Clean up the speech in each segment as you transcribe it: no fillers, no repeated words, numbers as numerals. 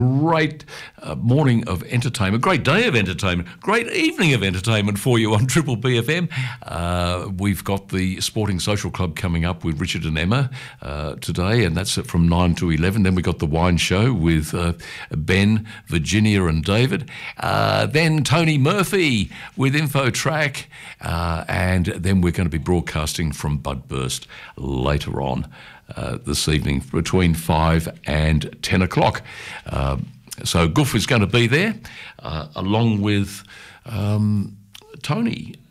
Great morning of entertainment, great day of entertainment, great evening of entertainment for you on Triple BFM. We've got the Sporting Social Club coming up with Richard and Emma today, and that's from 9 to 11. Then we got the Wine Show with Ben, Virginia and David. Then Tony Murphy with InfoTrack, and then we're going to be broadcasting from Budburst later on this evening between 5 and 10 o'clock. So Goof is going to be there, along with Tony.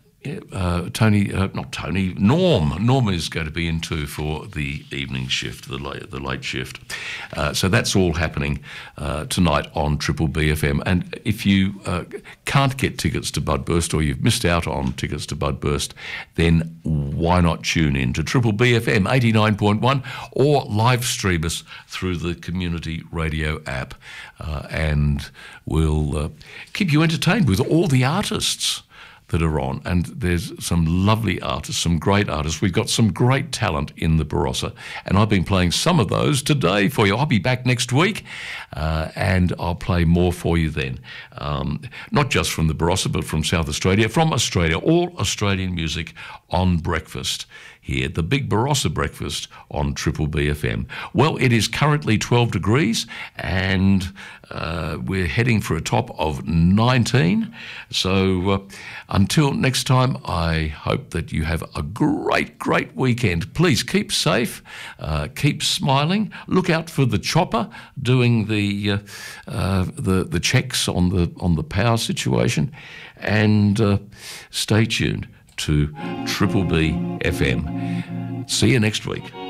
Norm. Norm is going to be in too for the evening shift, the late shift. So that's all happening tonight on Triple BFM. And if you can't get tickets to Budburst, or you've missed out on tickets to Budburst, then why not tune in to Triple BFM 89.1 or live stream us through the Community Radio app, and we'll keep you entertained with all the artists that are on. And there's some lovely artists, some great artists. We've got some great talent in the Barossa, and I've been playing some of those today for you. I'll be back next week, and I'll play more for you then. Not just from the Barossa, but from South Australia, all Australian music on breakfast here, the Big Barossa Breakfast on Triple BFM. Well, it is currently 12 degrees, and we're heading for a top of 19. So until next time, I hope that you have a great weekend. Please keep safe, keep smiling. Look out for the chopper doing the checks on the power situation, and stay tuned to Triple B FM. See you next week.